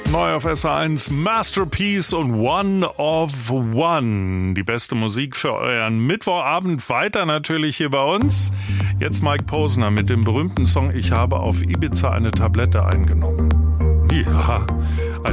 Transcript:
Neu auf SR1 Masterpiece und One of One. Die beste Musik für euren Mittwochabend. Weiter natürlich hier bei uns. Jetzt Mike Posner mit dem berühmten Song Ich habe auf Ibiza eine Tablette eingenommen. Ja,